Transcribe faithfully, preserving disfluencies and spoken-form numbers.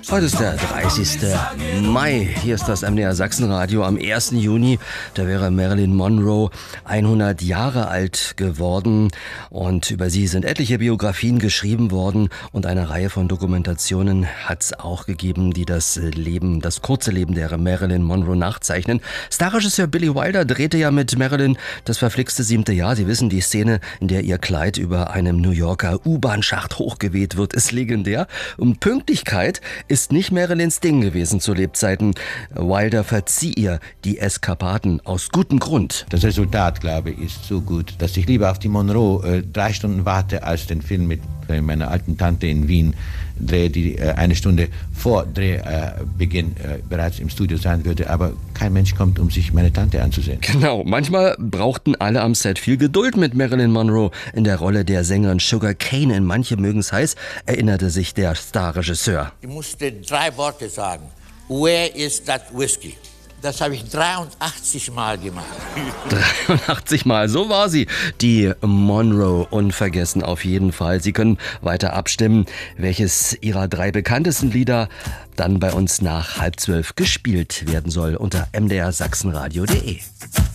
Heute ist der dreißigste Mai. Hier ist das M D R Sachsenradio. Am ersten Juni, da wäre Marilyn Monroe hundert Jahre alt geworden. Und über sie sind etliche Biografien geschrieben worden. Und eine Reihe von Dokumentationen hat es auch gegeben, die das Leben, das kurze Leben der Marilyn Monroe nachzeichnen. Starregisseur Billy Wilder drehte ja mit Marilyn das verflixte siebte Jahr. Sie wissen, die Szene, in der ihr Kleid über einem New Yorker U-Bahn-Schacht hochgeweht wird, ist legendär. Und Pünktlichkeit ist nicht Marilyns Ding gewesen zu Lebzeiten. Wilder verzieh ihr die Eskapaden aus gutem Grund. Das Resultat, glaube ich, ist so gut, dass ich lieber auf die Monroe äh, drei Stunden warte, als den Film mit äh, meiner alten Tante in Wien drehe, die äh, eine Stunde vor Drehbeginn äh, äh, bereits im Studio sein würde. Aber kein Mensch kommt, um sich meine Tante anzusehen. Genau, manchmal brauchten alle am Set viel Geduld mit Marilyn Monroe in der Rolle der Sängerin Sugar Cane. In Manche mögen's heiß, erinnerte sich der Starregisseur. Ich musste drei Worte sagen. Where is that whiskey? Das habe ich dreiundachtzig Mal gemacht. dreiundachtzig Mal, so war sie. Die Monroe, unvergessen auf jeden Fall. Sie können weiter abstimmen, welches ihrer drei bekanntesten Lieder dann bei uns nach halb zwölf gespielt werden soll unter m d r sachsenradio punkt d e.